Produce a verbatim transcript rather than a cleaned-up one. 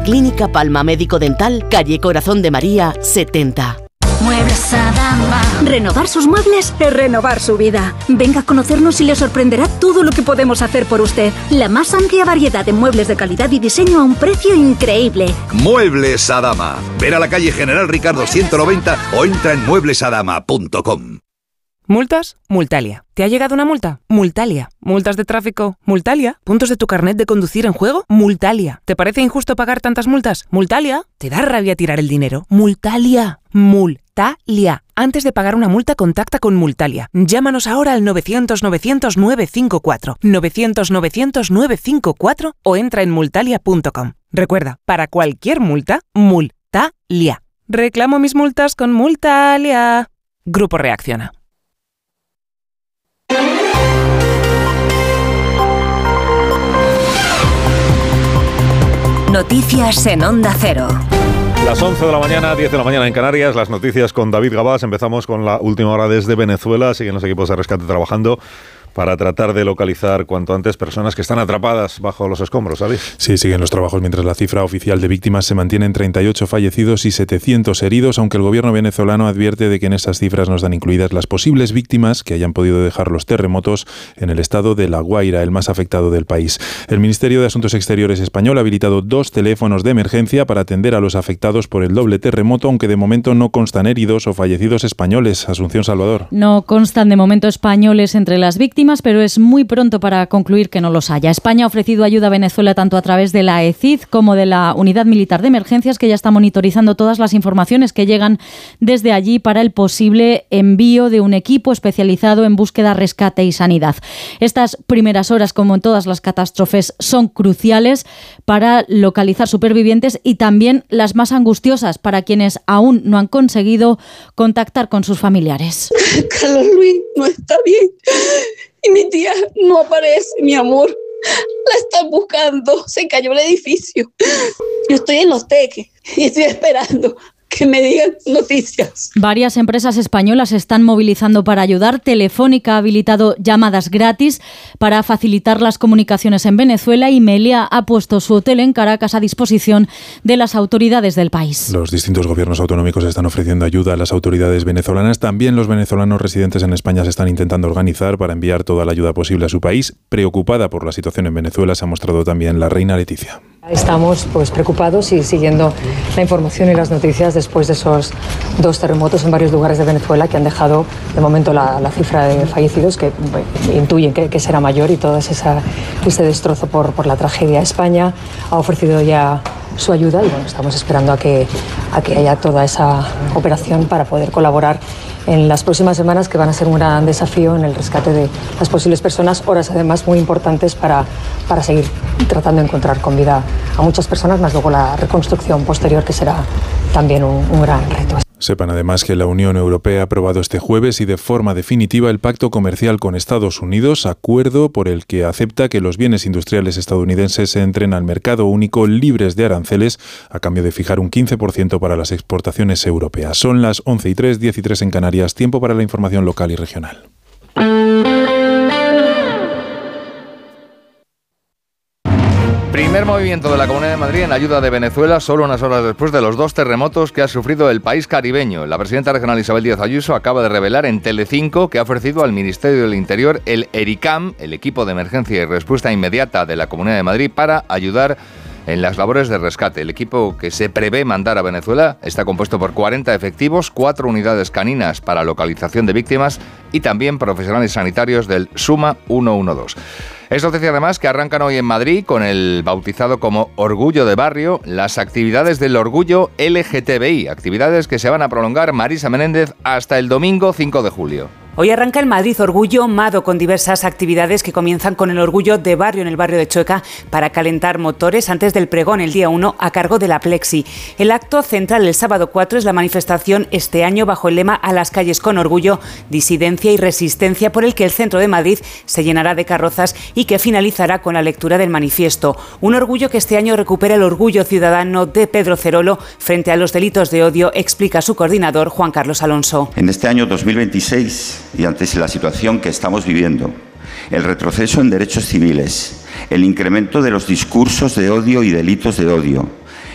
Clínica Palma Médico Dental, calle Corazón de María, setenta. Muebles Adama. Renovar sus muebles es renovar su vida. Venga a conocernos y le sorprenderá todo lo que podemos hacer por usted. La más amplia variedad de muebles de calidad y diseño a un precio increíble. Muebles Adama. Ver a la calle General Ricardo ciento noventa o entra en muebles adama punto com. ¿Multas? Multalia. ¿Te ha llegado una multa? Multalia. ¿Multas de tráfico? Multalia. ¿Puntos de tu carnet de conducir en juego? Multalia. ¿Te parece injusto pagar tantas multas? Multalia. ¿Te da rabia tirar el dinero? Multalia. Multalia. Antes de pagar una multa, contacta con Multalia. Llámanos ahora al novecientos novecientos nueve cinco cuatro, novecientos novecientos nueve cinco cuatro o entra en multalia punto com. Recuerda, para cualquier multa, Multalia. Reclamo mis multas con Multalia. Grupo Reacciona. Noticias en Onda Cero. Las once de la mañana, diez de la mañana en Canarias, las noticias con David Gabás. Empezamos con la última hora desde Venezuela. Siguen los equipos de rescate trabajando para tratar de localizar cuanto antes personas que están atrapadas bajo los escombros, ¿sabes? Sí, siguen los trabajos mientras la cifra oficial de víctimas se mantiene en treinta y ocho fallecidos y setecientos heridos, aunque el gobierno venezolano advierte de que en esas cifras no están incluidas las posibles víctimas que hayan podido dejar los terremotos en el estado de La Guaira, el más afectado del país. El Ministerio de Asuntos Exteriores español ha habilitado dos teléfonos de emergencia para atender a los afectados por el doble terremoto, aunque de momento no constan heridos o fallecidos españoles. Asunción Salvador. No constan de momento españoles entre las víctimas, pero es muy pronto para concluir que no los haya. España ha ofrecido ayuda a Venezuela tanto a través de la E C I D como de la Unidad Militar de Emergencias, que ya está monitorizando todas las informaciones que llegan desde allí para el posible envío de un equipo especializado en búsqueda, rescate y sanidad. Estas primeras horas, como en todas las catástrofes, son cruciales para localizar supervivientes y también las más angustiosas para quienes aún no han conseguido contactar con sus familiares. Carlos Luis no está bien y mi tía no aparece, mi amor. La están buscando, se cayó el edificio. Yo estoy en Los Teques y estoy esperando que me digan noticias. Varias empresas españolas se están movilizando para ayudar. Telefónica ha habilitado llamadas gratis para facilitar las comunicaciones en Venezuela y Meliá ha puesto su hotel en Caracas a disposición de las autoridades del país. Los distintos gobiernos autonómicos están ofreciendo ayuda a las autoridades venezolanas. También los venezolanos residentes en España se están intentando organizar para enviar toda la ayuda posible a su país. Preocupada por la situación en Venezuela se ha mostrado también la reina Leticia. Estamos pues preocupados y siguiendo la información y las noticias después de esos dos terremotos en varios lugares de Venezuela que han dejado de momento la, la cifra de fallecidos que bueno, intuyen que, que será mayor y todo esa, ese destrozo por, por la tragedia. España ha ofrecido ya su ayuda y bueno, estamos esperando a que, a que haya toda esa operación para poder colaborar en las próximas semanas, que van a ser un gran desafío en el rescate de las posibles personas, horas además muy importantes para, para seguir tratando de encontrar con vida a muchas personas, más luego la reconstrucción posterior, que será también un, un gran reto. Sepan además que la Unión Europea ha aprobado este jueves y de forma definitiva el pacto comercial con Estados Unidos, acuerdo por el que acepta que los bienes industriales estadounidenses entren al mercado único libres de aranceles a cambio de fijar un quince por ciento para las exportaciones europeas. Son las once y tres, diez y tres en Canarias, tiempo para la información local y regional. Primer movimiento de la Comunidad de Madrid en ayuda de Venezuela solo unas horas después de los dos terremotos que ha sufrido el país caribeño. La presidenta regional Isabel Díaz Ayuso acaba de revelar en Telecinco que ha ofrecido al Ministerio del Interior el ERICAM, el equipo de emergencia y respuesta inmediata de la Comunidad de Madrid, para ayudar en las labores de rescate. El equipo que se prevé mandar a Venezuela está compuesto por cuarenta efectivos, cuatro unidades caninas para localización de víctimas y también profesionales sanitarios del SUMA ciento doce. Es noticia además que arrancan hoy en Madrid, con el bautizado como Orgullo de Barrio, las actividades del Orgullo L G T B I, actividades que se van a prolongar, Marisa Menéndez, hasta el domingo cinco de julio. Hoy arranca el Madrid Orgullo Mado, con diversas actividades que comienzan con el Orgullo de Barrio en el barrio de Chueca para calentar motores antes del pregón el día uno a cargo de la Plexi. El acto central el sábado cuatro es la manifestación este año bajo el lema A las calles con orgullo, disidencia y resistencia, por el que el centro de Madrid se llenará de carrozas y que finalizará con la lectura del manifiesto. Un orgullo que este año recupera el orgullo ciudadano de Pedro Cerolo frente a los delitos de odio, explica su coordinador Juan Carlos Alonso. En este año dos mil veintiséis, y ante la situación que estamos viviendo, el retroceso en derechos civiles, el incremento de los discursos de odio y delitos de odio,